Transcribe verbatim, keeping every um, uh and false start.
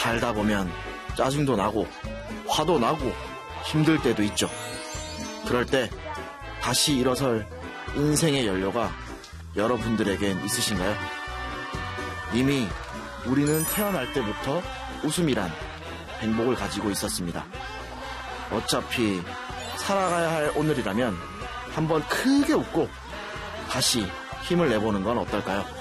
살다 보면 짜증도 나고 화도 나고 힘들 때도 있죠. 그럴 때 다시 일어설 인생의 연료가 여러분들에겐 있으신가요? 이미 우리는 태어날 때부터 웃음이란 행복을 가지고 있었습니다. 어차피 살아가야 할 오늘이라면 한번 크게 웃고 다시 힘을 내보는 건 어떨까요?